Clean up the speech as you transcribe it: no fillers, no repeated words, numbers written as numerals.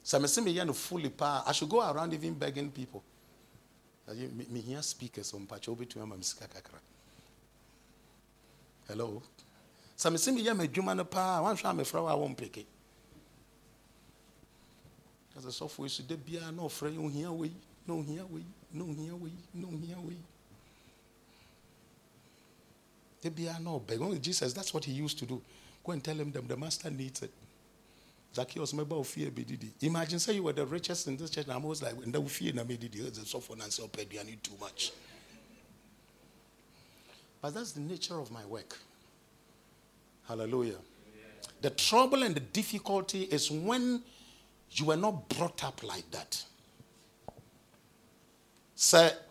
So me fully power. I should go around even begging people. Me hear speakers on Pachobi to Kakra. Hello. So me me Jumana power. One shame from I won't pick it. As a software should be no free on here way, no here way, no here way, no here way. They be no beg. Only Jesus, that's what he used to do. Go and tell him the master needs it. Zacchaeus meba fear be didi. Imagine say you were the richest in this church, and I'm always like, when they fear na me didi, the software and say, oh, I need too much. But that's the nature of my work. Hallelujah. Yeah. The trouble and the difficulty is when you were not brought up like that. Say,